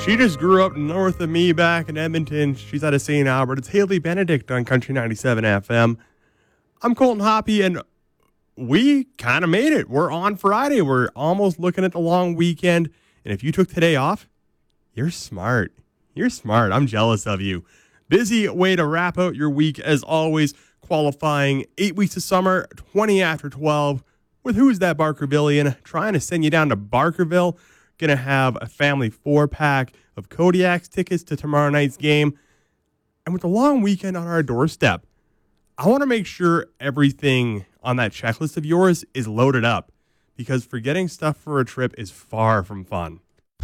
She just grew up north of me back in Edmonton. She's out of St. Albert. It's Haley Benedict on Country 97 FM. I'm Colton Hoppy, and we kind of made it. We're on Friday. We're almost looking at the long weekend. And if you took today off, you're smart. You're smart. I'm jealous of you. Busy way to wrap out your week as always. Qualifying 8 weeks of summer, 20 after 12 with Who's That Barkervillian, trying to send you down to Barkerville. Going to have a family 4-pack of Kodiak's tickets to tomorrow night's game. And with the long weekend on our doorstep, I want to make sure everything on that checklist of yours is loaded up, because forgetting stuff for a trip is far from fun.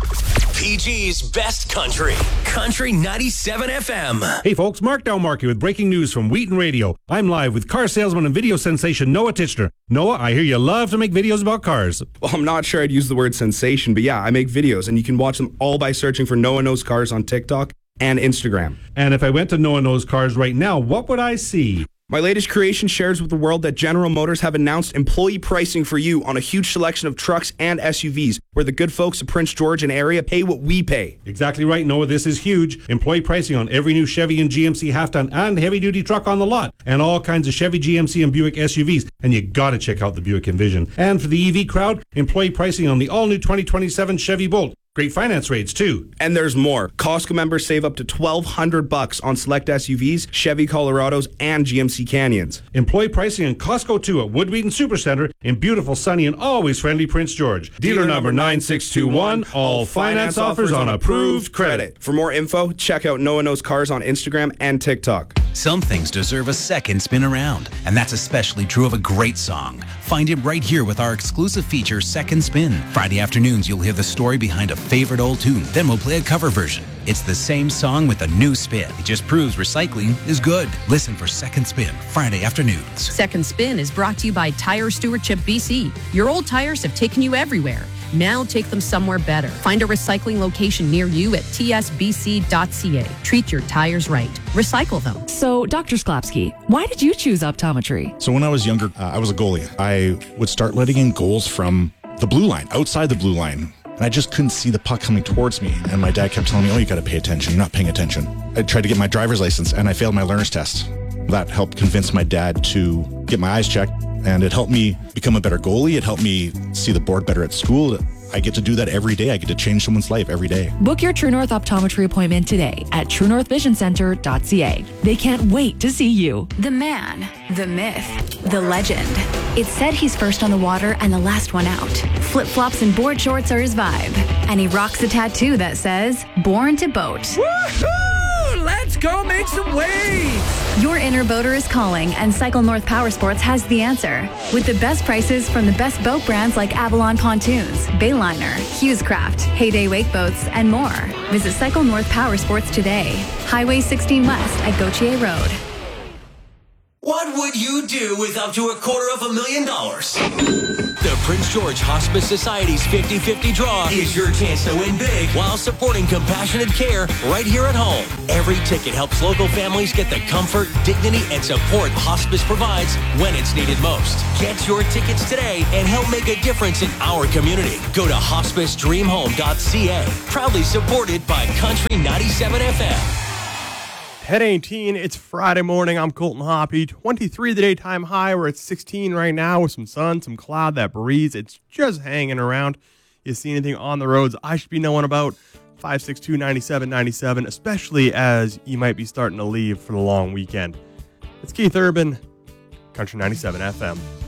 PG's Best Country. Country 97 FM. Hey folks, Mark Dalmarkey with breaking news from Wheaton Radio. I'm live with car salesman and video sensation Noah Titchener. Noah, I hear you love to make videos about cars. Well, I'm not sure I'd use the word sensation, but yeah, I make videos, and you can watch them all by searching for Noah Knows Cars on TikTok and Instagram. And if I went to Noah Knows Cars right now, what would I see? My latest creation shares with the world that General Motors have announced employee pricing for you on a huge selection of trucks and SUVs, where the good folks of Prince George and area pay what we pay. Exactly right, Noah. This is huge. Employee pricing on every new Chevy and GMC half-ton and heavy-duty truck on the lot, and all kinds of Chevy, GMC, and Buick SUVs. And you got to check out the Buick Envision. And for the EV crowd, employee pricing on the all-new 2027 Chevy Bolt. Great finance rates, too. And there's more. Costco members save up to $1,200 on select SUVs, Chevy Colorados, and GMC Canyons. Employee pricing in Costco, too, at Wood Wheaton Supercenter in beautiful, sunny, and always friendly Prince George. Dealer number 9621. All finance offers on approved credit. For more info, check out Noah Knows Cars on Instagram and TikTok. Some things deserve a second spin around, and that's especially true of a great song. Find it right here with our exclusive feature, Second Spin. Friday afternoons, you'll hear the story behind a favorite old tune. Then we'll play a cover version. It's the same song with a new spin. It just proves recycling is good. Listen for Second Spin, Friday afternoons. Second Spin is brought to you by Tire Stewardship BC. Your old tires have taken you everywhere. Now take them somewhere better. Find a recycling location near you at tsbc.ca. Treat your tires right. Recycle them. So, Dr. Sklapski, why did you choose optometry? So when I was younger, I was a goalie. I would start letting in goals from the blue line, outside the blue line. And I just couldn't see the puck coming towards me. And my dad kept telling me, oh, you got to pay attention. You're not paying attention. I tried to get my driver's license and I failed my learner's test. That helped convince my dad to get my eyes checked. And it helped me become a better goalie. It helped me see the board better at school. I get to do that every day. I get to change someone's life every day. Book your True North optometry appointment today at truenorthvisioncenter.ca. They can't wait to see you. The man, the myth, the legend. It's said he's first on the water and the last one out. Flip-flops and board shorts are his vibe. And he rocks a tattoo that says, Born to Boat. Woohoo! Let's go make some waves! Your inner boater is calling, and Cycle North Power Sports has the answer. With the best prices from the best boat brands like Avalon Pontoons, Bayliner, Hughescraft, Heyday Wake Boats, and more. Visit Cycle North Power Sports today. Highway 16 West at Gautier Road. What would you do with up to $250,000? The Prince George Hospice Society's 50-50 draw is your chance to win big while supporting compassionate care right here at home. Every ticket helps local families get the comfort, dignity, and support hospice provides when it's needed most. Get your tickets today and help make a difference in our community. Go to hospicedreamhome.ca. Proudly supported by Country 97 FM. 10:18, it's Friday morning. I'm Colton Hoppy. 23 the daytime high. We're at 16 right now with some sun, some cloud, that breeze. It's just hanging around. You see anything on the roads I should be knowing about? 562-9797, especially as you might be starting to leave for the long weekend. It's Keith Urban, Country 97 FM.